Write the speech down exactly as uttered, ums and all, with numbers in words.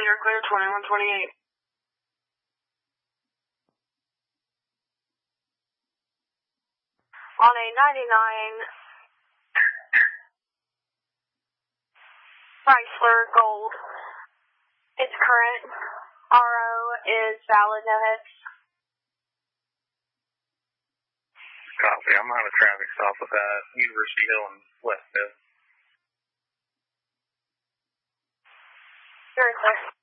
you're clear, twenty-one twenty-eight. On a ninety-nine Chrysler Gold, it's current. R O is valid, no hits. Copy. I'm on a traffic stop with that University Hill and West Fifth. Very clear.